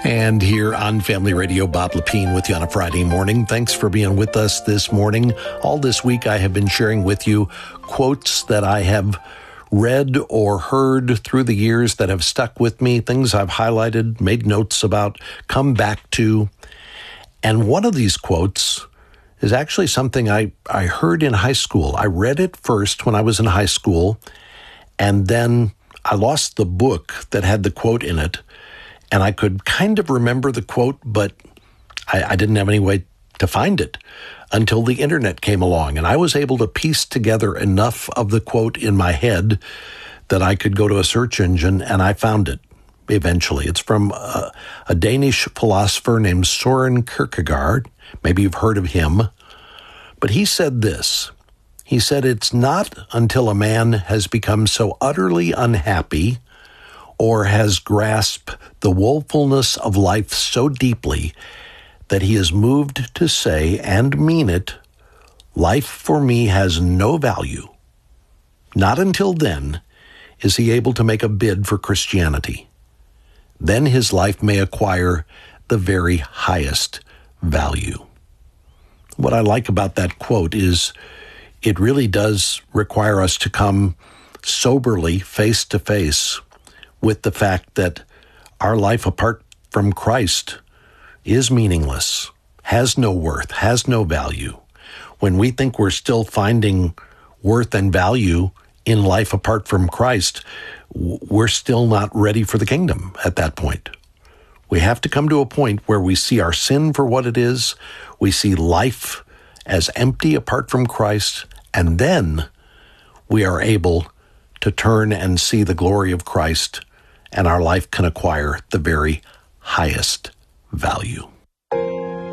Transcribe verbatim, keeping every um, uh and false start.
And here on Family Radio, Bob Lepine with you on a Friday morning. Thanks for being with us this morning. All this week, I have been sharing with you quotes that I have read or heard through the years that have stuck with me, things I've highlighted, made notes about, come back to. And one of these quotes is actually something I, I heard in high school. I read it first when I was in high school, and then I lost the book that had the quote in it. And I could kind of remember the quote, but I, I didn't have any way to find it until the internet came along. And I was able to piece together enough of the quote in my head that I could go to a search engine, and I found it eventually. It's from a, a Danish philosopher named Søren Kierkegaard. Maybe you've heard of him. But he said this. He said, "It's not until a man has become so utterly unhappy or has grasped the woefulness of life so deeply that he is moved to say, and mean it, 'Life for me has no value.' Not until then is he able to make a bid for Christianity. Then his life may acquire the very highest value." What I like about that quote is it really does require us to come soberly face to face with the fact that our life apart from Christ is meaningless, has no worth, has no value. When we think we're still finding worth and value in life apart from Christ, we're still not ready for the kingdom at that point. We have to come to a point where we see our sin for what it is, we see life as empty apart from Christ, and then we are able to turn and see the glory of Christ, and our life can acquire the very highest value.